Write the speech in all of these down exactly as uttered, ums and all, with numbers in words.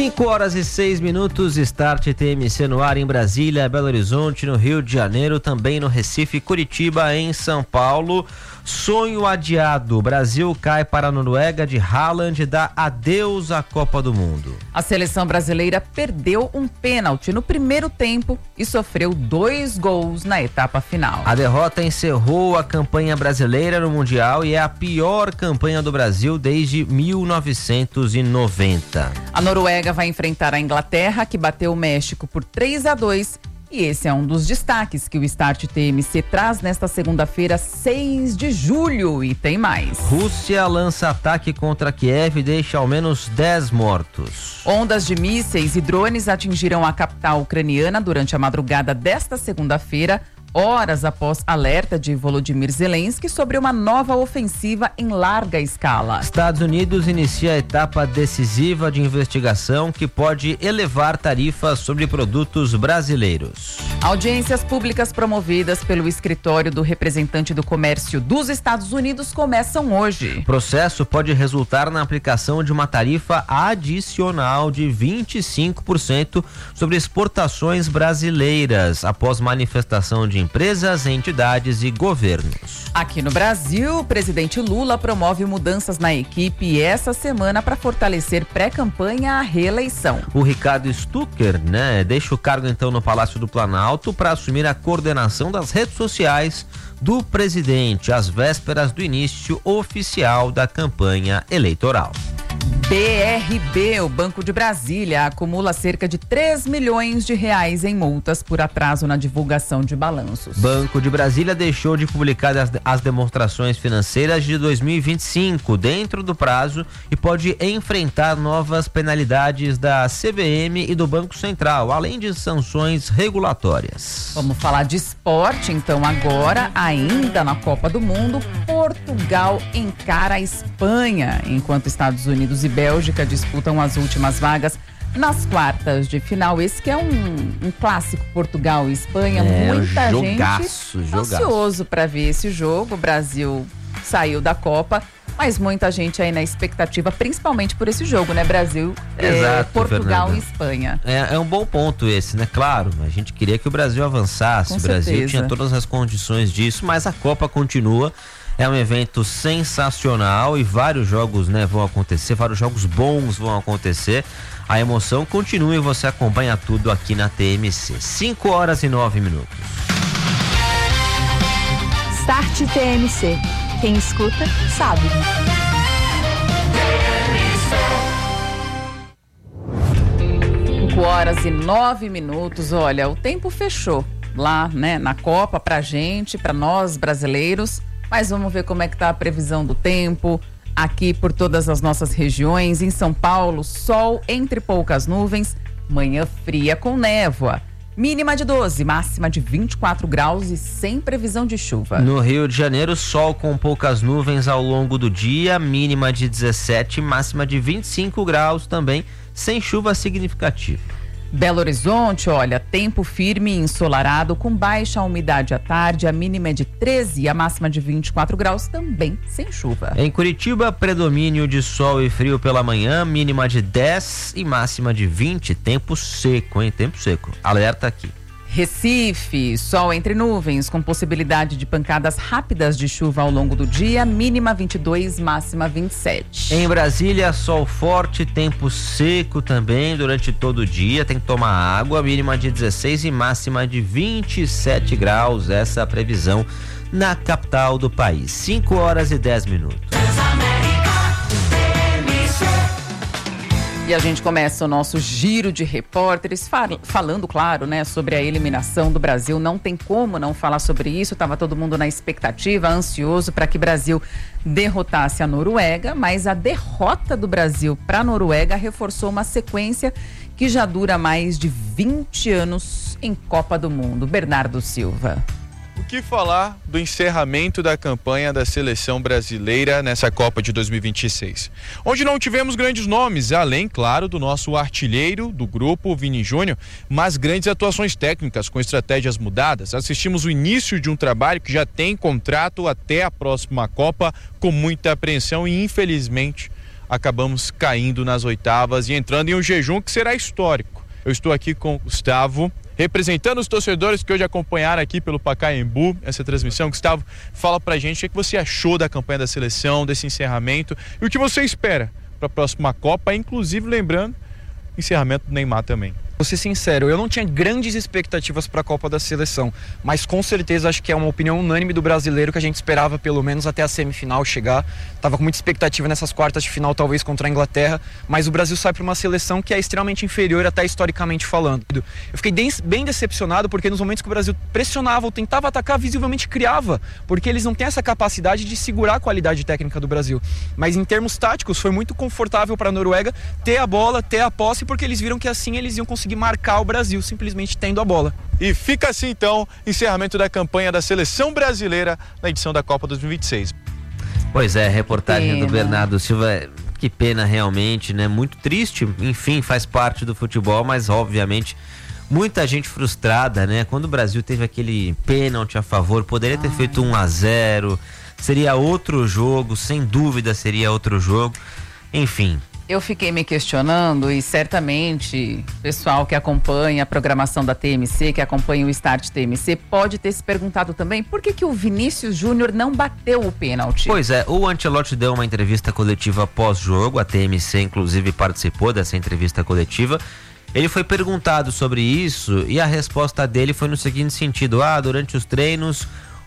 cinco horas e seis minutos, Start T M C no ar em Brasília, Belo Horizonte, no Rio de Janeiro, também no Recife, Curitiba, em São Paulo. Sonho adiado, Brasil cai para a Noruega de Haaland e dá adeus à Copa do Mundo. A seleção brasileira perdeu um pênalti no primeiro tempo e sofreu dois gols na etapa final. A derrota encerrou a campanha brasileira no Mundial e é a pior campanha do Brasil desde mil novecentos e noventa. A Noruega vai enfrentar a Inglaterra, que bateu o México por três a dois. E esse é um dos destaques que o Start T M C traz nesta segunda-feira, seis de julho. E tem mais. Rússia lança ataque contra Kiev e deixa ao menos dez mortos. Ondas de mísseis e drones atingiram a capital ucraniana durante a madrugada desta segunda-feira, horas após alerta de Volodymyr Zelensky sobre uma nova ofensiva em larga escala. Estados Unidos inicia a etapa decisiva de investigação que pode elevar tarifas sobre produtos brasileiros. Audiências públicas promovidas pelo escritório do representante do comércio dos Estados Unidos começam hoje. O processo pode resultar na aplicação de uma tarifa adicional de vinte e cinco por cento sobre exportações brasileiras, após manifestação de empresas, entidades e governos. Aqui no Brasil, o presidente Lula promove mudanças na equipe essa semana para fortalecer pré-campanha à reeleição. O Ricardo Stucker, né, deixa o cargo então no Palácio do Planalto para assumir a coordenação das redes sociais do presidente, às vésperas do início oficial da campanha eleitoral. B R B, o Banco de Brasília, acumula cerca de três milhões de reais em multas por atraso na divulgação de balanços. Banco de Brasília deixou de publicar as, as demonstrações financeiras de dois mil e vinte e cinco dentro do prazo e pode enfrentar novas penalidades da C V M e do Banco Central, além de sanções regulatórias. Vamos falar de esporte, então, agora, ainda na Copa do Mundo, Portugal encara a Espanha, enquanto Estados Unidos e Bélgica disputam as últimas vagas nas quartas de final. Esse que é um, um clássico, Portugal e Espanha. É, muita jogaço, gente jogaço. ansioso para ver esse jogo. O Brasil saiu da Copa, mas muita gente aí na expectativa, principalmente por esse jogo, né? Brasil, Exato, é, Portugal Fernanda. e Espanha. É, é um bom ponto esse, né? Claro, a gente queria que o Brasil avançasse. Com o Brasil certeza. tinha todas as condições disso, mas a Copa continua. É um evento sensacional e vários jogos, né, vão acontecer, vários jogos bons vão acontecer. A emoção continua e você acompanha tudo aqui na T M C. cinco horas e nove minutos. Start T M C. Quem escuta, sabe. cinco horas e nove minutos. Olha, o tempo fechou lá, né, na Copa pra gente, pra nós brasileiros. Mas vamos ver como é que tá a previsão do tempo aqui por todas as nossas regiões. Em São Paulo, sol entre poucas nuvens, manhã fria com névoa. Mínima de doze, máxima de vinte e quatro graus e sem previsão de chuva. No Rio de Janeiro, sol com poucas nuvens ao longo do dia, mínima de dezessete, máxima de vinte e cinco graus também, sem chuva significativa. Belo Horizonte, olha, tempo firme e ensolarado, com baixa umidade à tarde, a mínima é de treze e a máxima de vinte e quatro graus, também sem chuva. Em Curitiba, predomínio de sol e frio pela manhã, mínima de dez e máxima de vinte, tempo seco, hein? Tempo seco. Alerta aqui. Recife, sol entre nuvens, com possibilidade de pancadas rápidas de chuva ao longo do dia, mínima vinte e dois, máxima vinte e sete. Em Brasília, sol forte, tempo seco também durante todo o dia, tem que tomar água, mínima de dezesseis e máxima de vinte e sete graus, essa é a previsão na capital do país. cinco horas e dez minutos. E a gente começa o nosso giro de repórteres fal- falando, claro, né, sobre a eliminação do Brasil. Não tem como não falar sobre isso. Tava todo mundo na expectativa, ansioso para que o Brasil derrotasse a Noruega, mas a derrota do Brasil para a Noruega reforçou uma sequência que já dura mais de vinte anos em Copa do Mundo. Bernardo Silva. O que falar do encerramento da campanha da seleção brasileira nessa Copa de dois mil e vinte e seis? Onde não tivemos grandes nomes, além, claro, do nosso artilheiro do grupo, Vini Júnior, mas grandes atuações técnicas com estratégias mudadas. Assistimos o início de um trabalho que já tem contrato até a próxima Copa com muita apreensão e, infelizmente, acabamos caindo nas oitavas e entrando em um jejum que será histórico. Eu estou aqui com o Gustavo, representando os torcedores que hoje acompanharam aqui pelo Pacaembu essa transmissão. Gustavo, fala pra gente o que você achou da campanha da seleção, desse encerramento e o que você espera para a próxima Copa, inclusive lembrando, encerramento do Neymar também. Vou ser sincero, eu não tinha grandes expectativas para a Copa da Seleção, mas com certeza acho que é uma opinião unânime do brasileiro que a gente esperava pelo menos até a semifinal chegar. Tava com muita expectativa nessas quartas de final, talvez contra a Inglaterra, mas o Brasil sai para uma seleção que é extremamente inferior até historicamente falando. Eu fiquei bem decepcionado porque nos momentos que o Brasil pressionava ou tentava atacar, visivelmente criava, porque eles não têm essa capacidade de segurar a qualidade técnica do Brasil. Mas em termos táticos foi muito confortável para a Noruega ter a bola, ter a posse, porque eles viram que assim eles iam conseguir marcar o Brasil, simplesmente tendo a bola. E fica assim então, encerramento da campanha da seleção brasileira na edição da Copa dois mil e vinte e seis. Pois é, reportagem pena. do Bernardo Silva, que pena realmente, né? Muito triste, enfim, faz parte do futebol, mas obviamente muita gente frustrada, né? Quando o Brasil teve aquele pênalti a favor, poderia ter Ai. feito um a zero, seria outro jogo, sem dúvida seria outro jogo, enfim. Eu fiquei me questionando e certamente o pessoal que acompanha a programação da T M C, que acompanha o Start T M C, pode ter se perguntado também por que que o Vinícius Júnior não bateu o pênalti. Pois é, o Ancelotti deu uma entrevista coletiva pós-jogo, a T M C inclusive participou dessa entrevista coletiva. Ele foi perguntado sobre isso e a resposta dele foi no seguinte sentido: ah, durante os treinos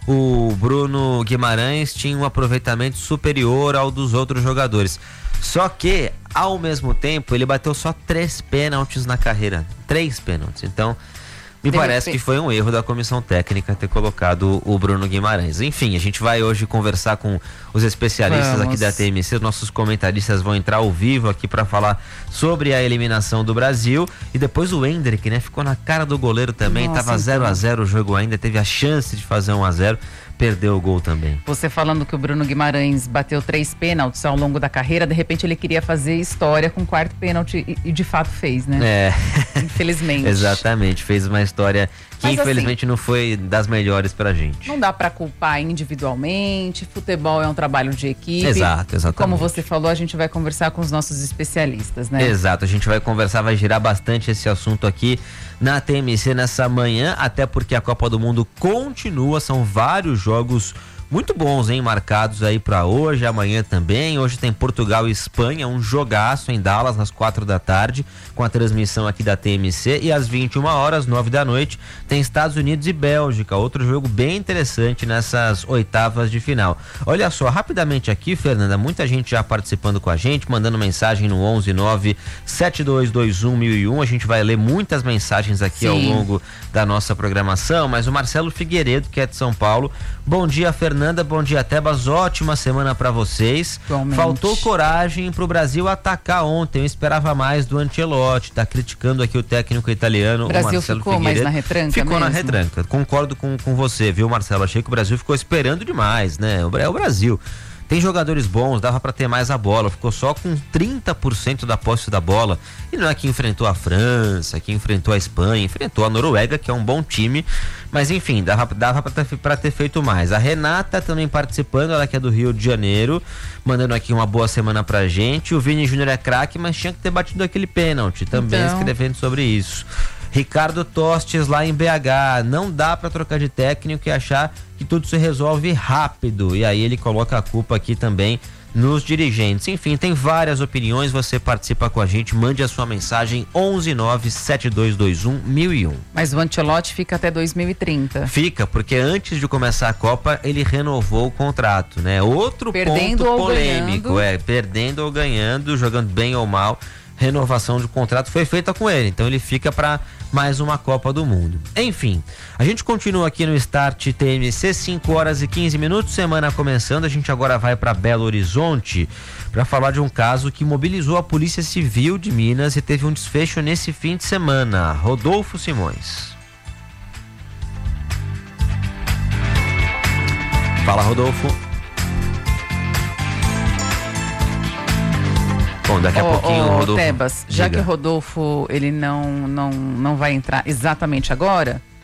o Bruno Guimarães tinha um aproveitamento superior ao dos outros jogadores. Só que, ao mesmo tempo, ele bateu só três pênaltis na carreira. Três pênaltis. Então, me Deve parece ser. que foi um erro da comissão técnica ter colocado o Bruno Guimarães. Enfim, a gente vai hoje conversar com os especialistas Vamos. aqui da T M C. Os nossos comentaristas vão entrar ao vivo aqui para falar sobre a eliminação do Brasil. E depois o Endrick, né? Ficou na cara do goleiro também. Nossa, Tava zero a zero o jogo ainda. Teve a chance de fazer um a zero. Perdeu o gol também. Você falando que o Bruno Guimarães bateu três pênaltis ao longo da carreira, de repente ele queria fazer história com o quarto pênalti e, e de fato fez, né? É. Infelizmente. Exatamente, fez uma história que Mas, infelizmente assim, não foi das melhores pra gente. Não dá pra culpar individualmente, futebol é um trabalho de equipe. Exato, exatamente. Como você falou, a gente vai conversar com os nossos especialistas, né? Exato, a gente vai conversar, vai girar bastante esse assunto aqui na T M C nessa manhã, até porque a Copa do Mundo continua, são vários jogos muito bons, hein, marcados aí pra hoje, amanhã também. Hoje tem Portugal e Espanha, um jogaço em Dallas às quatro da tarde, com a transmissão aqui da T M C, e às vinte e uma horas, nove da noite, tem Estados Unidos e Bélgica, outro jogo bem interessante nessas oitavas de final. Olha só, rapidamente aqui, Fernanda, muita gente já participando com a gente, mandando mensagem no onze nove sete dois dois um mil e um, a gente vai ler muitas mensagens aqui Sim. ao longo da nossa programação, mas o Marcelo Figueiredo, que é de São Paulo, bom dia, Fernanda. Bom dia, Tebas, ótima semana pra vocês. Igualmente. Faltou coragem pro Brasil atacar ontem, eu esperava mais do Ancelotti, tá criticando aqui o técnico italiano, o Brasil o Marcelo ficou Figueiredo. mais na retranca Ficou mesmo? na retranca, concordo com, com você, viu, Marcelo? Achei que o Brasil ficou esperando demais, né? É o Brasil. Tem jogadores bons, dava pra ter mais a bola, ficou só com trinta por cento da posse da bola. E não é que enfrentou a França, que enfrentou a Espanha, enfrentou a Noruega, que é um bom time. Mas enfim, dava, dava pra, ter, pra ter feito mais. A Renata também participando, ela que é do Rio de Janeiro, mandando aqui uma boa semana pra gente. O Vini Júnior é craque, mas tinha que ter batido aquele pênalti, também então... escrevendo sobre isso. Ricardo Tostes lá em B H, não dá pra trocar de técnico e achar que tudo se resolve rápido, e aí ele coloca a culpa aqui também nos dirigentes. Enfim, tem várias opiniões, você participa com a gente, mande a sua mensagem onze nove sete dois dois um mil e um. Mas o Ancelotti fica até dois mil e trinta. Fica, porque antes de começar a Copa ele renovou o contrato, né? Outro perdendo ponto ou polêmico, ganhando. é, perdendo ou ganhando, jogando bem ou mal, renovação de contrato foi feita com ele, então ele fica para mais uma Copa do Mundo. Enfim, a gente continua aqui no Start T M C, cinco horas e quinze minutos, semana começando. A gente agora vai para Belo Horizonte para falar de um caso que mobilizou a Polícia Civil de Minas e teve um desfecho nesse fim de semana. Rodolfo Simões. Fala, Rodolfo. Bom, daqui a oh, pouquinho oh, o Rodolfo... Tebas, já diga. que o Rodolfo ele não, não, não vai entrar exatamente agora,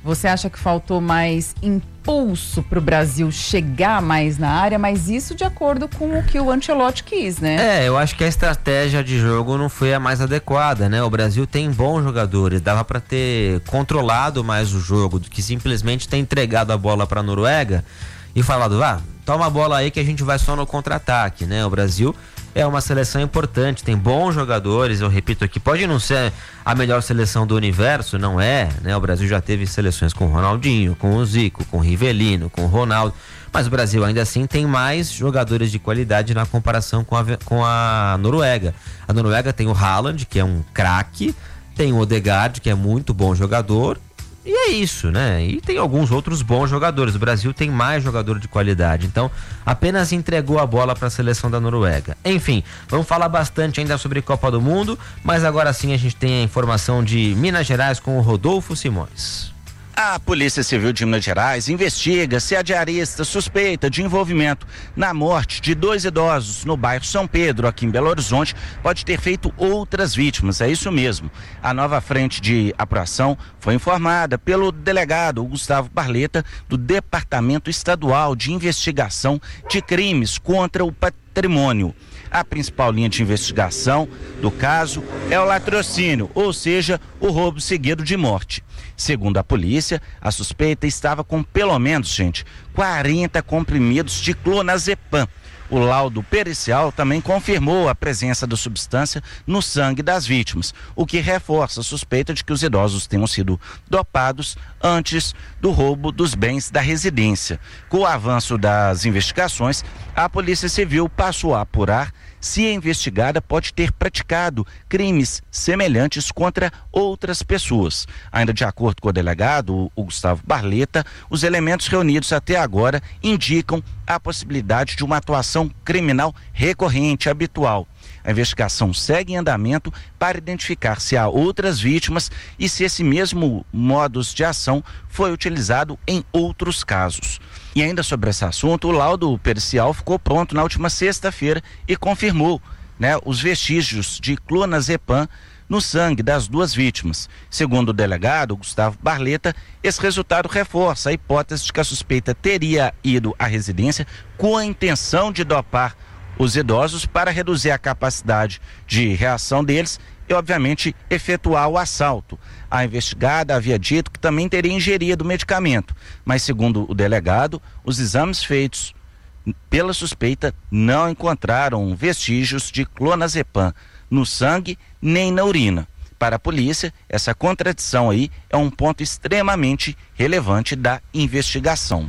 Você acha que faltou mais impulso para o Brasil chegar mais na área, mas isso de acordo com o que o Ancelotti quis, né? É, eu acho que a estratégia de jogo não foi a mais adequada, né? O Brasil tem bons jogadores, dava para ter controlado mais o jogo do que simplesmente ter entregado a bola para a Noruega e falado, ah, toma a bola aí que a gente vai só no contra-ataque, né? O Brasil é uma seleção importante, tem bons jogadores, eu repito aqui, pode não ser a melhor seleção do universo, não é, né? O Brasil já teve seleções com o Ronaldinho, com o Zico, com o Rivelino, com o Ronaldo, mas o Brasil ainda assim tem mais jogadores de qualidade na comparação com a, com a Noruega. A Noruega tem o Haaland, que é um craque, tem o Odegaard, que é muito bom jogador, e é isso, né? E tem alguns outros bons jogadores. O Brasil tem mais jogador de qualidade. Então, apenas entregou a bola para a seleção da Noruega. Enfim, vamos falar bastante ainda sobre Copa do Mundo, mas agora sim a gente tem a informação de Minas Gerais com o Rodolfo Simões. A Polícia Civil de Minas Gerais investiga se a diarista suspeita de envolvimento na morte de dois idosos no bairro São Pedro, aqui em Belo Horizonte, pode ter feito outras vítimas. É isso mesmo. A nova frente de apuração foi informada pelo delegado Gustavo Barleta, do Departamento Estadual de Investigação de Crimes contra o Patrimônio. A principal linha de investigação do caso é o latrocínio, ou seja, o roubo seguido de morte. Segundo a polícia, a suspeita estava com pelo menos, gente, quarenta comprimidos de clonazepam. O laudo pericial também confirmou a presença da substância no sangue das vítimas, o que reforça a suspeita de que os idosos tenham sido dopados antes do roubo dos bens da residência. Com o avanço das investigações, a Polícia Civil passou a apurar se a investigada pode ter praticado crimes semelhantes contra outras pessoas. Ainda de acordo com o delegado, o Gustavo Barleta, os elementos reunidos até agora indicam a possibilidade de uma atuação criminal recorrente, habitual. A investigação segue em andamento para identificar se há outras vítimas e se esse mesmo modus de ação foi utilizado em outros casos. E ainda sobre esse assunto, o laudo pericial ficou pronto na última sexta-feira e confirmou, né, os vestígios de clonazepam no sangue das duas vítimas. Segundo o delegado Gustavo Barleta, esse resultado reforça a hipótese de que a suspeita teria ido à residência com a intenção de dopar os idosos para reduzir a capacidade de reação deles e, obviamente, efetuar o assalto. A investigada havia dito que também teria ingerido o medicamento, mas, segundo o delegado, os exames feitos pela suspeita não encontraram vestígios de clonazepam no sangue nem na urina. Para a polícia, essa contradição aí é um ponto extremamente relevante da investigação.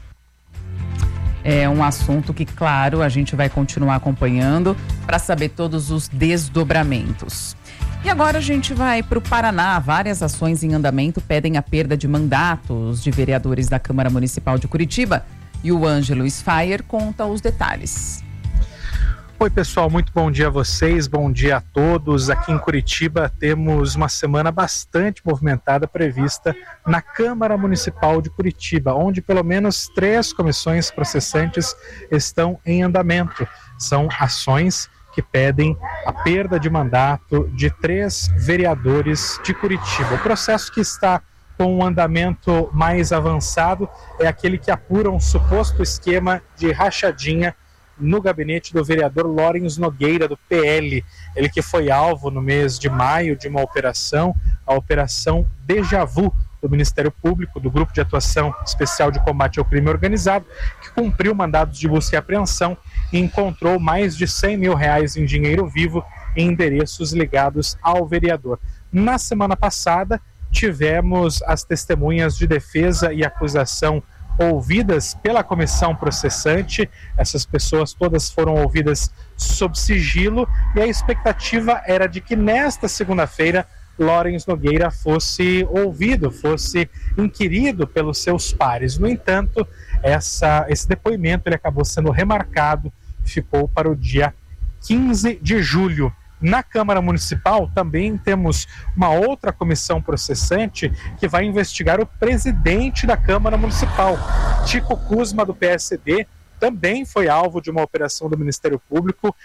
É um assunto que, claro, a gente vai continuar acompanhando para saber todos os desdobramentos. E agora a gente vai para o Paraná. Várias ações em andamento pedem a perda de mandatos de vereadores da Câmara Municipal de Curitiba. E o Ângelo Sfayer conta os detalhes. Oi, pessoal, muito bom dia a vocês, bom dia a todos. Aqui em Curitiba temos uma semana bastante movimentada prevista na Câmara Municipal de Curitiba, onde pelo menos três comissões processantes estão em andamento. São ações que pedem a perda de mandato de três vereadores de Curitiba. O processo que está com um andamento mais avançado é aquele que apura um suposto esquema de rachadinha no gabinete do vereador Lawrence Nogueira, do P L. Ele que foi alvo no mês de maio de uma operação, a Operação Déjà Vu, do Ministério Público, do Grupo de Atuação Especial de Combate ao Crime Organizado, que cumpriu mandados de busca e apreensão e encontrou mais de cem mil reais em dinheiro vivo em endereços ligados ao vereador. Na semana passada, tivemos as testemunhas de defesa e acusação ouvidas pela comissão processante. Essas pessoas todas foram ouvidas sob sigilo e a expectativa era de que nesta segunda-feira Lawrence Nogueira fosse ouvido, fosse inquirido pelos seus pares. No entanto, essa, esse depoimento ele acabou sendo remarcado, ficou para o dia quinze de julho. Na Câmara Municipal também temos uma outra comissão processante que vai investigar o presidente da Câmara Municipal. Tico Kuzma, do P S D, também foi alvo de uma operação do Ministério Público.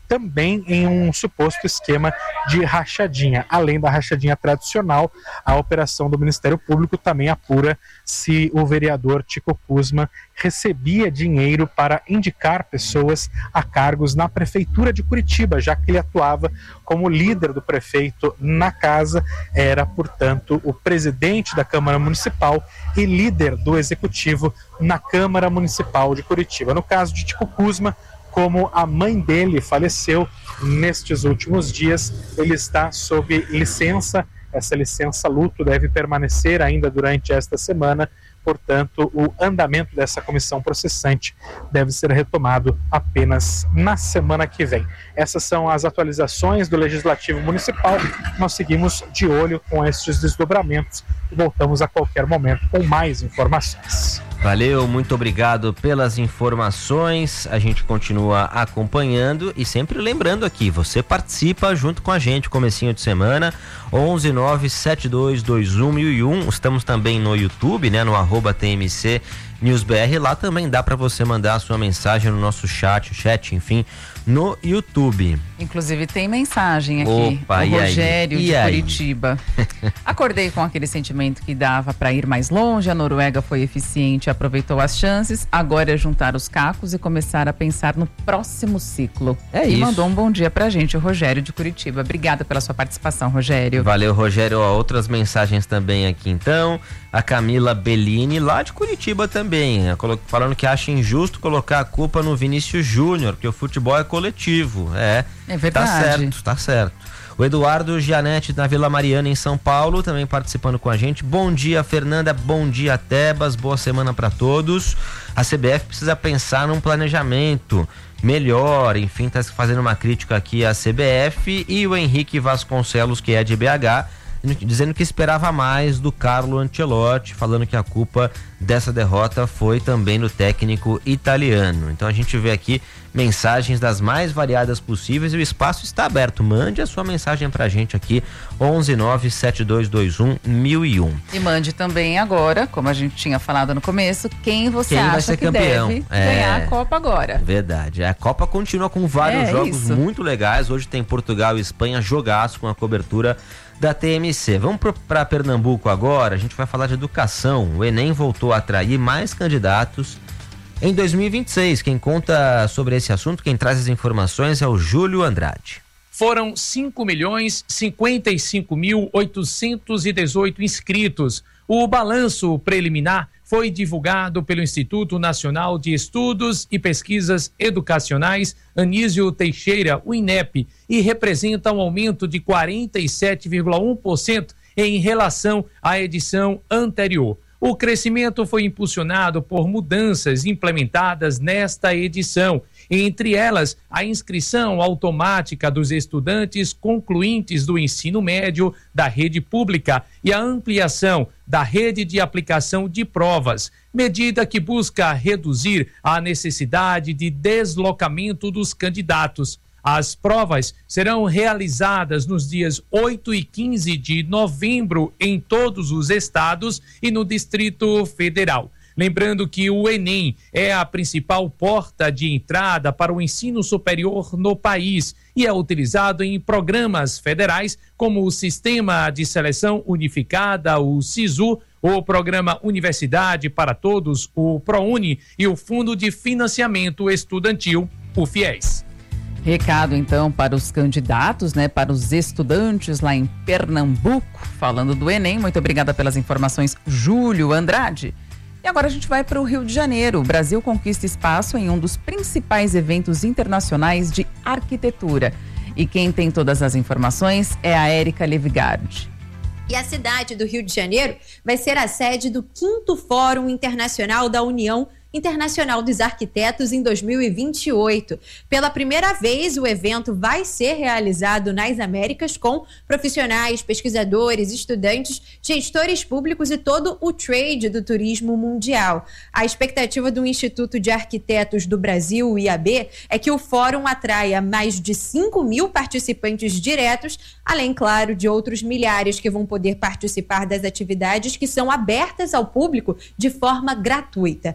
também em um suposto esquema de rachadinha. Além da rachadinha tradicional, a operação do Ministério Público também apura se o vereador Tico Kuzma recebia dinheiro para indicar pessoas a cargos na Prefeitura de Curitiba, já que ele atuava como líder do prefeito na casa, era, portanto, o presidente da Câmara Municipal e líder do Executivo na Câmara Municipal de Curitiba. No caso de Tico Kuzma, como a mãe dele faleceu nestes últimos dias, ele está sob licença. Essa licença luto deve permanecer ainda durante esta semana, portanto, o andamento dessa comissão processante deve ser retomado apenas na semana que vem. Essas são as atualizações do Legislativo Municipal. Nós seguimos de olho com estes desdobramentos e voltamos a qualquer momento com mais informações. Valeu, muito obrigado pelas informações. A gente continua acompanhando e sempre lembrando aqui, você participa junto com a gente, comecinho de semana, onze nove sete dois dois um mil e um. Estamos também no YouTube, né, no arroba T M C News B R. Lá também dá para você mandar a sua mensagem no nosso chat, chat, enfim, no YouTube. Inclusive tem mensagem aqui. Opa, o Rogério de aí? Curitiba. Acordei com aquele sentimento que dava para ir mais longe. A Noruega foi eficiente, aproveitou as chances. Agora é juntar os cacos e começar a pensar no próximo ciclo. É e isso. mandou um bom dia pra gente, o Rogério de Curitiba. Obrigada pela sua participação, Rogério. Valeu, Rogério. Ó, outras mensagens também aqui, então. A Camila Bellini, lá de Curitiba também, né, falando que acha injusto colocar a culpa no Vinícius Júnior, porque o futebol é coletivo. É, é verdade. Tá certo, tá certo. O Eduardo Gianetti, na Vila Mariana, em São Paulo, também participando com a gente. Bom dia, Fernanda. Bom dia, Tebas. Boa semana para todos. A C B F precisa pensar num planejamento melhor. Enfim, tá fazendo uma crítica aqui à C B F. E o Henrique Vasconcelos, que é de B H, dizendo que esperava mais do Carlo Ancelotti, falando que a culpa dessa derrota foi também do técnico italiano. Então a gente vê aqui mensagens das mais variadas possíveis e o espaço está aberto. Mande a sua mensagem pra gente aqui, onze nove sete dois dois um mil e um. E mande também agora, como a gente tinha falado no começo, quem você quem acha vai ser que campeão. deve É... ganhar a Copa agora. Verdade. A Copa continua com vários é jogos isso. muito legais. Hoje tem Portugal e Espanha, jogaço com a cobertura da T M C. Vamos para Pernambuco agora, a gente vai falar de educação. O Enem voltou a atrair mais candidatos em dois mil e vinte e seis. Quem conta sobre esse assunto, quem traz as informações é o Júlio Andrade. Foram cinco milhões cinquenta e cinco mil oitocentos e dezoito inscritos. O balanço preliminar foi divulgado pelo Instituto Nacional de Estudos e Pesquisas Educacionais Anísio Teixeira, o INEP, e representa um aumento de quarenta e sete vírgula um por cento em relação à edição anterior. O crescimento foi impulsionado por mudanças implementadas nesta edição, entre elas a inscrição automática dos estudantes concluintes do ensino médio da rede pública e a ampliação da rede de aplicação de provas, medida que busca reduzir a necessidade de deslocamento dos candidatos. As provas serão realizadas nos dias oito e quinze de novembro em todos os estados e no Distrito Federal. Lembrando que o Enem é a principal porta de entrada para o ensino superior no país e é utilizado em programas federais como o Sistema de Seleção Unificada, o SISU, o Programa Universidade para Todos, o ProUni, e o Fundo de Financiamento Estudantil, o FIES. Recado, então, para os candidatos, né, para os estudantes lá em Pernambuco, falando do Enem. Muito obrigada pelas informações, Júlio Andrade. E agora a gente vai para o Rio de Janeiro. O Brasil conquista espaço em um dos principais eventos internacionais de arquitetura. E quem tem todas as informações é a Érica Levigard. E a cidade do Rio de Janeiro vai ser a sede do quinto Fórum Internacional da União Internacional dos Arquitetos em dois mil e vinte e oito. Pela primeira vez, o evento vai ser realizado nas Américas com profissionais, pesquisadores, estudantes, gestores públicos e todo o trade do turismo mundial. A expectativa do Instituto de Arquitetos do Brasil, o I A B, é que o fórum atraia mais de cinco mil participantes diretos, além, claro, de outros milhares que vão poder participar das atividades que são abertas ao público de forma gratuita. A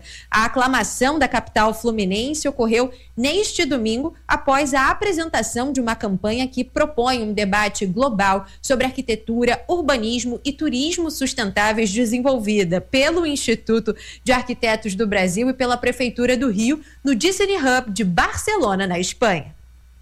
A aclamação da capital fluminense ocorreu neste domingo, após a apresentação de uma campanha que propõe um debate global sobre arquitetura, urbanismo e turismo sustentáveis, desenvolvida pelo Instituto de Arquitetos do Brasil e pela Prefeitura do Rio, no Disney Hub de Barcelona, na Espanha.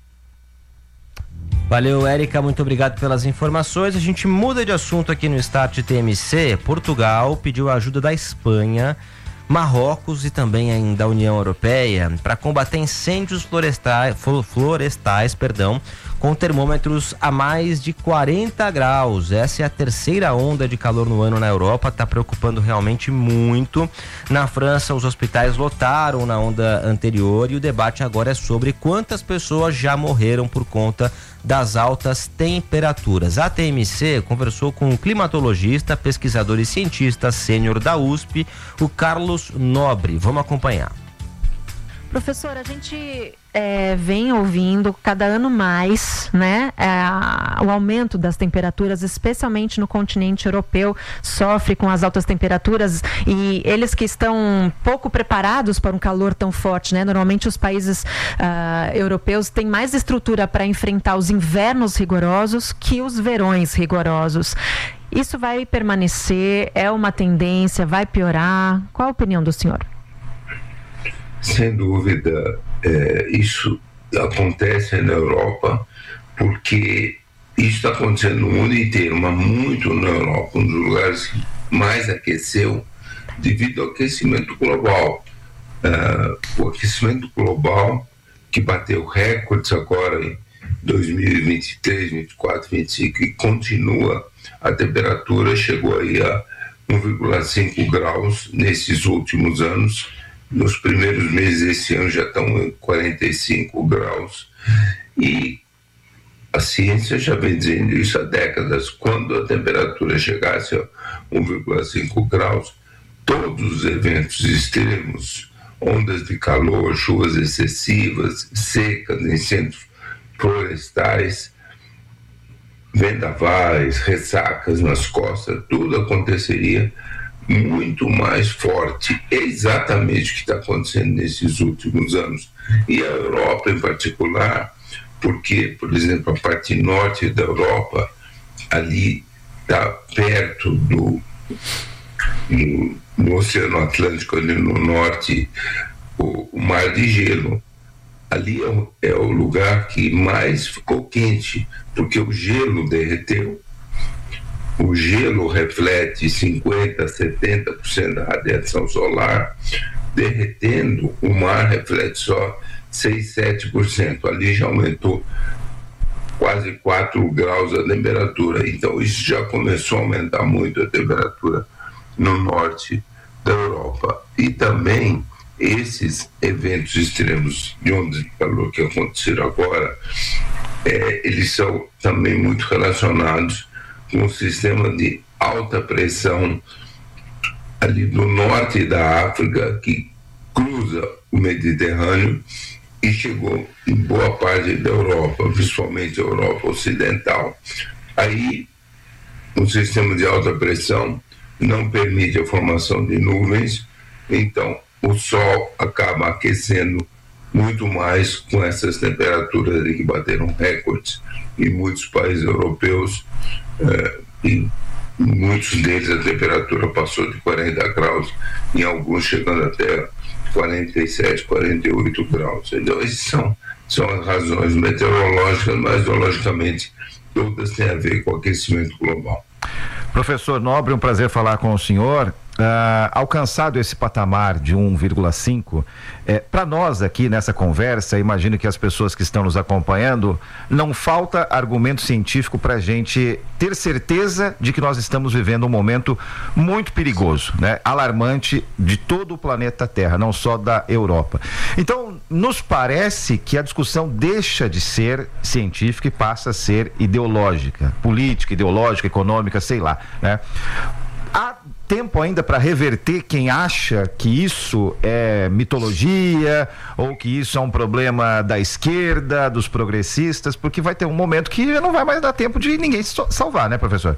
Valeu, Érica, muito obrigado pelas informações. A gente muda de assunto aqui no Start T M C. Portugal pediu a ajuda da Espanha, Marrocos e também ainda da União Europeia para combater incêndios florestais, florestais perdão, com termômetros a mais de quarenta graus. Essa é a terceira onda de calor no ano na Europa, está preocupando realmente muito. Na França, os hospitais lotaram na onda anterior e o debate agora é sobre quantas pessoas já morreram por conta das altas temperaturas. A T M C conversou com o climatologista, pesquisador e cientista sênior da U S P, o Carlos Nobre. Vamos acompanhar. Professor, a gente é, vem ouvindo cada ano mais, né, é, o aumento das temperaturas, especialmente no continente europeu, sofre com as altas temperaturas e eles que estão pouco preparados para um calor tão forte, né? Normalmente os países uh, europeus têm mais estrutura para enfrentar os invernos rigorosos que os verões rigorosos. Isso vai permanecer? É uma tendência? Vai piorar? Qual a opinião do senhor? Sem dúvida, é, isso acontece na Europa porque isso está acontecendo no mundo inteiro, mas muito na Europa, um dos lugares que mais aqueceu devido ao aquecimento global. Uh, o aquecimento global que bateu recordes agora em dois mil e vinte e três, vinte e quatro, vinte e cinco e continua, a temperatura chegou aí a um vírgula cinco graus nesses últimos anos. Nos primeiros meses desse ano já estão em quarenta e cinco graus. E a ciência já vem dizendo isso há décadas. Quando a temperatura chegasse a um vírgula cinco graus, todos os eventos extremos, ondas de calor, chuvas excessivas, secas, incêndios florestais, vendavais, ressacas nas costas, tudo aconteceria muito mais forte. É exatamente o que está acontecendo nesses últimos anos. E a Europa em particular, porque, por exemplo, a parte norte da Europa, ali está perto do no, no Oceano Atlântico, ali no norte, o, o Mar de Gelo. Ali é o, é o lugar que mais ficou quente, porque o gelo derreteu. O gelo reflete cinquenta por cento, setenta por cento da radiação solar, derretendo, o mar reflete só seis, sete por cento. Ali já aumentou quase quatro graus a temperatura. Então isso já começou a aumentar muito a temperatura no norte da Europa. E também esses eventos extremos de ondas de calor que aconteceram agora, é, eles são também muito relacionados com um sistema de alta pressão ali do norte da África, que cruza o Mediterrâneo e chegou em boa parte da Europa, principalmente a Europa Ocidental. Aí, um sistema de alta pressão não permite a formação de nuvens, então o Sol acaba aquecendo muito mais com essas temperaturas que bateram recordes em muitos países europeus. É, e muitos deles a temperatura passou de quarenta graus, em alguns chegando até quarenta e sete, quarenta e oito graus. Então, essas são, são as razões meteorológicas, mas logicamente todas têm a ver com o aquecimento global. Professor Nobre, um prazer falar com o senhor. Uh, alcançado esse patamar de um vírgula cinco, é, para nós aqui nessa conversa, imagino que as pessoas que estão nos acompanhando, não falta argumento científico para a gente ter certeza de que nós estamos vivendo um momento muito perigoso, né? Alarmante de todo o planeta Terra, não só da Europa. Então, nos parece que a discussão deixa de ser científica e passa a ser ideológica, política, ideológica, econômica, sei lá, né? Há tempo ainda para reverter quem acha que isso é mitologia ou que isso é um problema da esquerda, dos progressistas, porque vai ter um momento que não vai mais dar tempo de ninguém se salvar, né, professor?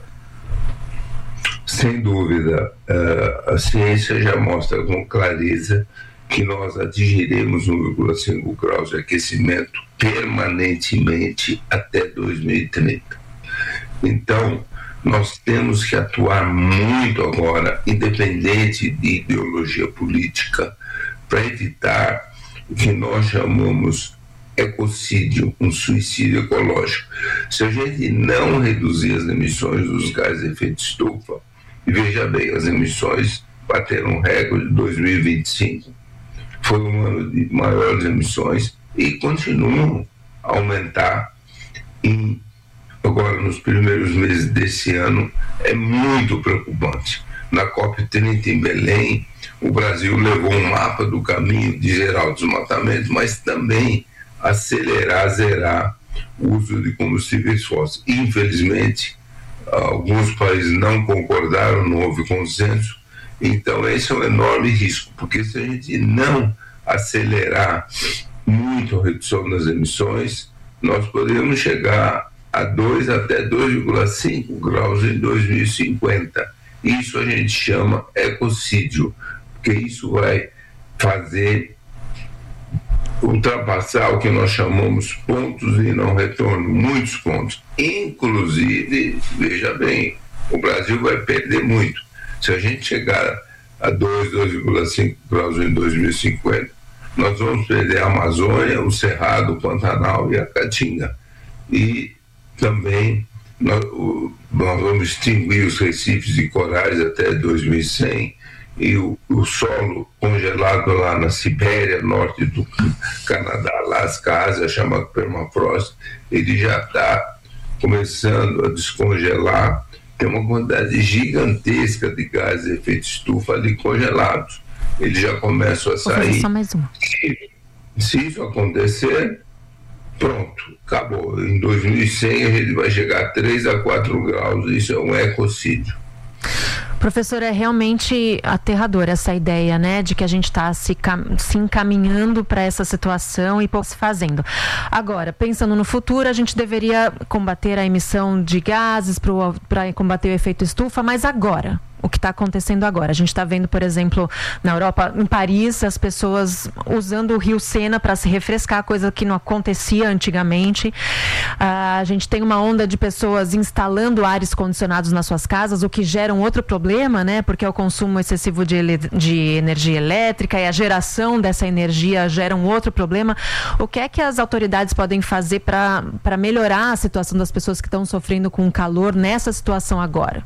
Sem dúvida. Uh, a ciência já mostra com clareza que nós atingiremos um vírgula cinco graus de aquecimento permanentemente até dois mil e trinta. Então, nós temos que atuar muito agora, independente de ideologia política, para evitar o que nós chamamos ecocídio, um suicídio ecológico. Se a gente não reduzir as emissões dos gases de efeito estufa, e veja bem, as emissões bateram um recorde de dois mil e vinte e cinco, foi um ano de maiores emissões e continuam a aumentar em, agora nos primeiros meses desse ano. É muito preocupante. Na COP trinta em Belém, o Brasil levou um mapa do caminho de zerar o desmatamento, mas também acelerar, zerar o uso de combustíveis fósseis. Infelizmente, alguns países não concordaram, não houve consenso. Então esse é um enorme risco, porque se a gente não acelerar muito a redução das emissões, nós podemos chegar a dois até dois vírgula cinco graus em dois mil e cinquenta. Isso a gente chama ecocídio, porque isso vai fazer ultrapassar o que nós chamamos pontos de não retorno, muitos pontos. Inclusive, veja bem, o Brasil vai perder muito. Se a gente chegar a dois, dois vírgula cinco graus em dois mil e cinquenta, nós vamos perder a Amazônia, o Cerrado, o Pantanal e a Caatinga. E também nós, o, nós vamos extinguir os recifes de corais até dois mil e cem, e o, o solo congelado lá na Sibéria, norte do Canadá, Alasca, Ásia, chamado permafrost, ele já está começando a descongelar. Tem uma quantidade gigantesca de gases de efeito estufa ali congelados. Eles já começam a sair. Só mais uma. Se, se isso acontecer, pronto, acabou. Em dois mil e cem a gente vai chegar a três a quatro graus. Isso é um ecocídio. Professor, é realmente aterrador essa ideia, né, de que a gente está se, se encaminhando para essa situação e se fazendo. Agora, pensando no futuro, a gente deveria combater a emissão de gases para combater o efeito estufa, mas agora, o que está acontecendo agora? A gente está vendo, por exemplo, na Europa, em Paris, as pessoas usando o rio Sena para se refrescar, coisa que não acontecia antigamente. Ah, a gente tem uma onda de pessoas instalando ares condicionados nas suas casas, o que gera um outro problema, né? Porque é o consumo excessivo de, de energia elétrica e a geração dessa energia gera um outro problema. O que é que as autoridades podem fazer para para melhorar a situação das pessoas que estão sofrendo com o calor nessa situação agora?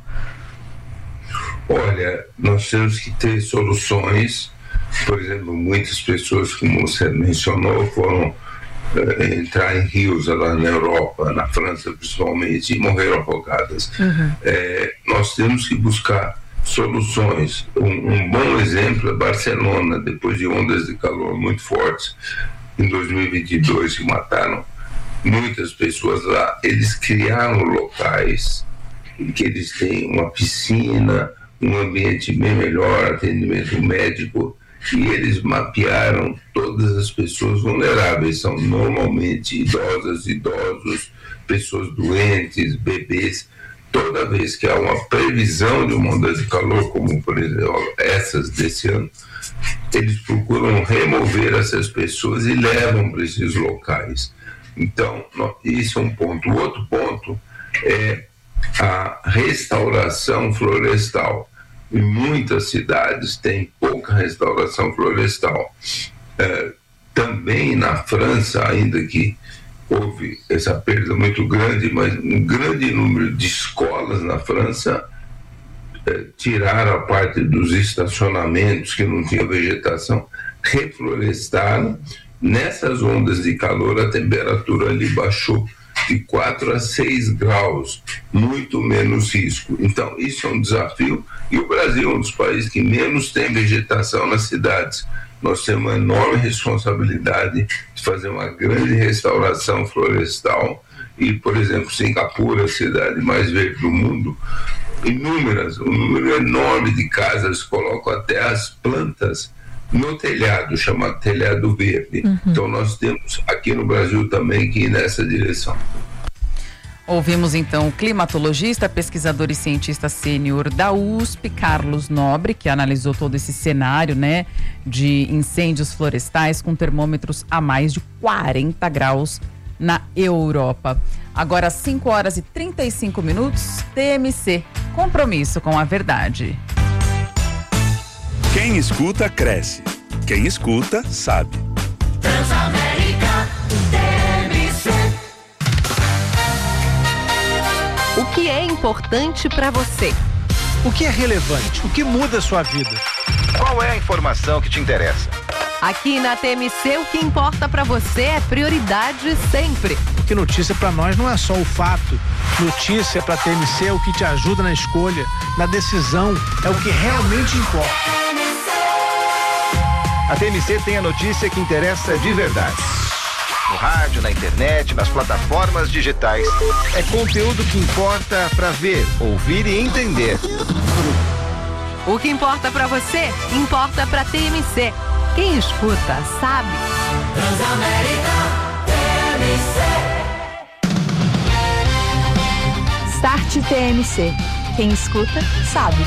Olha, nós temos que ter soluções. Por exemplo, muitas pessoas, como você mencionou, foram uh, entrar em rios lá na Europa, na França principalmente, e morreram afogadas. Uhum. É, nós temos que buscar soluções. Um, um bom exemplo é Barcelona, depois de ondas de calor muito fortes, em dois mil e vinte e dois, que mataram muitas pessoas lá. Eles criaram locais em que eles têm uma piscina, um ambiente bem melhor, atendimento médico, e eles mapearam todas as pessoas vulneráveis. São normalmente idosas, idosos, pessoas doentes, bebês. Toda vez que há uma previsão de uma onda de calor, como por exemplo essas desse ano, eles procuram remover essas pessoas e levam para esses locais. Então, isso é um ponto. O outro ponto é a restauração florestal. Em muitas cidades tem pouca restauração florestal. É, também na França, ainda que houve essa perda muito grande, mas um grande número de escolas na França é, tiraram a parte dos estacionamentos que não tinha vegetação, reflorestaram. Nessas ondas de calor, a temperatura ali baixou de quatro a seis graus, muito menos risco. Então, isso é um desafio, e o Brasil é um dos países que menos tem vegetação nas cidades. Nós temos uma enorme responsabilidade de fazer uma grande restauração florestal, e, por exemplo, Singapura, a cidade mais verde do mundo, inúmeras, um número enorme de casas colocam até as plantas no telhado, chamado telhado verde. Uhum. Então nós temos aqui no Brasil também que ir nessa direção. Ouvimos então o climatologista, pesquisador e cientista sênior da U S P, Carlos Nobre, que analisou todo esse cenário, né, de incêndios florestais com termômetros a mais de quarenta graus na Europa. Agora, cinco horas e trinta e cinco minutos, T M C, compromisso com a verdade. Quem escuta, cresce. Quem escuta, sabe. Transamérica, T M C. O que é importante para você? O que é relevante? O que muda a sua vida? Qual é a informação que te interessa? Aqui na T M C, o que importa para você é prioridade sempre. Porque notícia para nós não é só o fato. Notícia para a T M C é o que te ajuda na escolha, na decisão, é o que realmente importa. A T M C tem a notícia que interessa de verdade. No rádio, na internet, nas plataformas digitais. É conteúdo que importa para ver, ouvir e entender. O que importa para você, importa para T M C. Quem escuta, sabe. Transamérica, T M C. Start T M C. Quem escuta, sabe.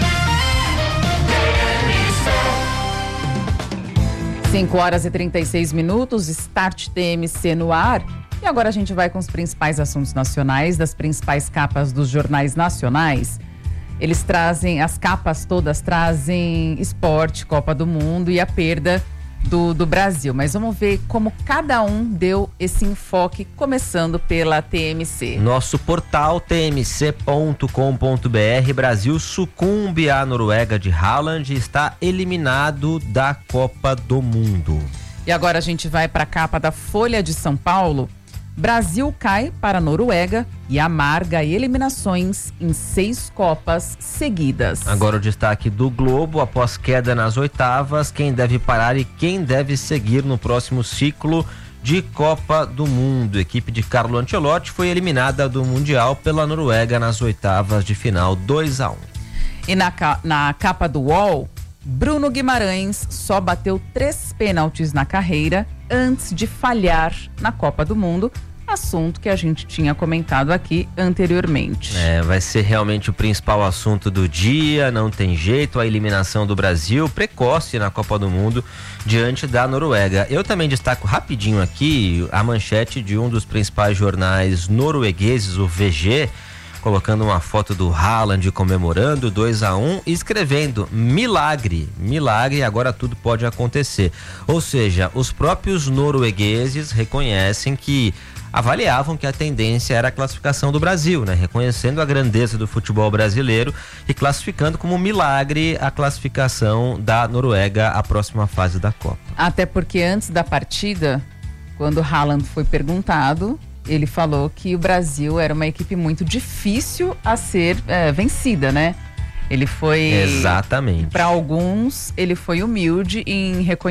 cinco horas e trinta e seis minutos, Start T M C no ar. E agora a gente vai com os principais assuntos nacionais, das principais capas dos jornais nacionais. Eles trazem, as capas todas trazem esporte, Copa do Mundo e a perda do, do Brasil. Mas vamos ver como cada um deu esse enfoque, começando pela T M C. Nosso portal t m c ponto com ponto b r. Brasil sucumbe à Noruega de Haaland e está eliminado da Copa do Mundo. E agora a gente vai para a capa da Folha de São Paulo. Brasil cai para a Noruega e amarga eliminações em seis Copas seguidas. Agora o destaque do Globo: após queda nas oitavas, quem deve parar e quem deve seguir no próximo ciclo de Copa do Mundo. A equipe de Carlo Ancelotti foi eliminada do Mundial pela Noruega nas oitavas de final, dois a um. E na, na capa do U O L, Bruno Guimarães só bateu três pênaltis na carreira antes de falhar na Copa do Mundo, assunto que a gente tinha comentado aqui anteriormente. É, vai ser realmente o principal assunto do dia, não tem jeito, a eliminação do Brasil precoce na Copa do Mundo diante da Noruega. Eu também destaco rapidinho aqui a manchete de um dos principais jornais noruegueses, o V G, colocando uma foto do Haaland comemorando dois a um e escrevendo milagre, milagre, agora tudo pode acontecer. Ou seja, os próprios noruegueses reconhecem que avaliavam que a tendência era a classificação do Brasil, né? Reconhecendo a grandeza do futebol brasileiro e classificando como milagre a classificação da Noruega à próxima fase da Copa. Até porque antes da partida, quando Haaland foi perguntado, ele falou que o Brasil era uma equipe muito difícil a ser é, vencida, né? Ele foi... Exatamente. Para alguns, ele foi humilde em reconhecer